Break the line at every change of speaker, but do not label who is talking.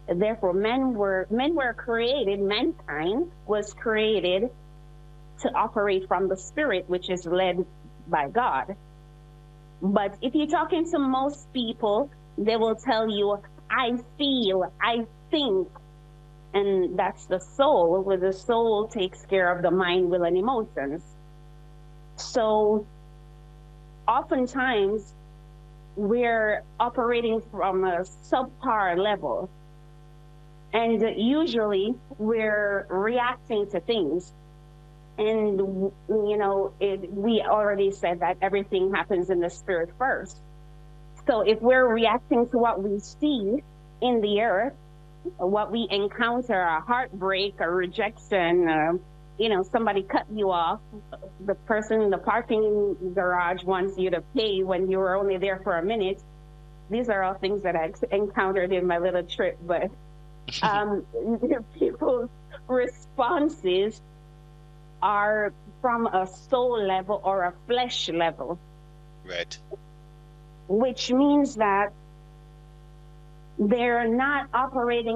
Therefore, men were created, mankind was created to operate from the spirit, which is led by God. But if you're talking to most people, they will tell you, I feel, I think, and that's the soul, where the soul takes care of the mind, will, and emotions. So oftentimes we're operating from a subpar level, and usually we're reacting to things. And we already said that everything happens in the spirit first. So if we're reacting to what we see in the earth, what we encounter, a heartbreak, a rejection, somebody cut you off, the person in the parking garage wants you to pay when you were only there for a minute. These are all things that I encountered in my little trip, but people's responses are from a soul level or a flesh level.
Right.
Which means that they're not operating